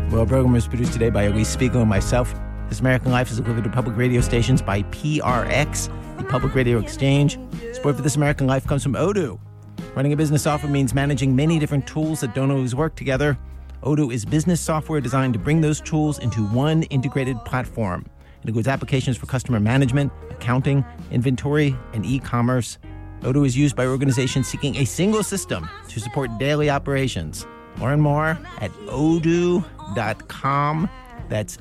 Well, the program is produced today by Elise Spiegel and myself. This American Life is delivered to public radio stations by PRX, the Public Radio Exchange. Support for This American Life comes from Odoo. Running a business software means managing many different tools that don't always work together. Odoo is business software designed to bring those tools into one integrated platform. It includes applications for customer management, accounting, inventory, and e-commerce. Odoo is used by organizations seeking a single system to support daily operations. Learn more at odoo.com. That's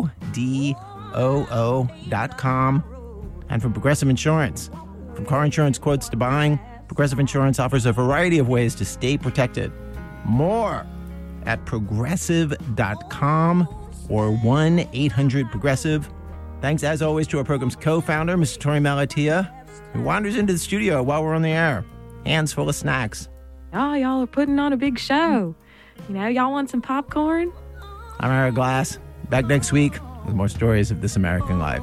ODOO.com. And from Progressive Insurance. From car insurance quotes to buying, Progressive Insurance offers a variety of ways to stay protected. More at progressive.com or 1-800-PROGRESSIVE. Thanks, as always, to our program's co-founder, Mr. Tori Malatia, who wanders into the studio while we're on the air, hands full of snacks. Oh, y'all are putting on a big show. Y'all want some popcorn? I'm Ira Glass. Back next week with more stories of This American Life.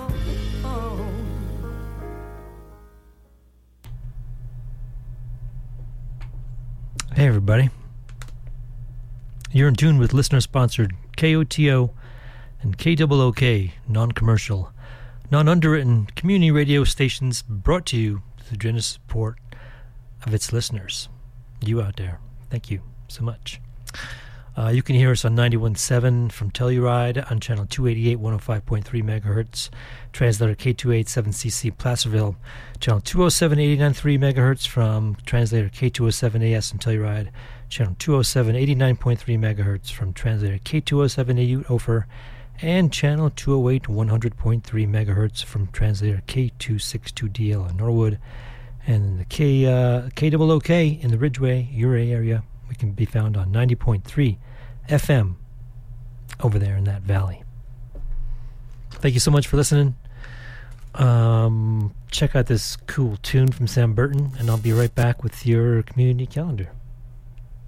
Hey, everybody. You're in tune with listener-sponsored KOTO and KOOK, non-commercial, non-underwritten community radio stations brought to you through the generous support of its listeners. You out there. Thank you so much. You can hear us on 91.7 from Telluride on channel 288, 105.3 megahertz, translator K287CC Placerville, channel 207, 89.3 megahertz from translator K207AS in Telluride, channel 207, 89.3 megahertz from translator K207AU Ophir, and channel 208, 100.3 megahertz from translator K262DL in Norwood, and the KOOK in the Ridgeway, Uray area. We can be found on 90.3 FM over there in that valley. Thank you so much for listening. Check out this cool tune from Sam Burton, and I'll be right back with your community calendar.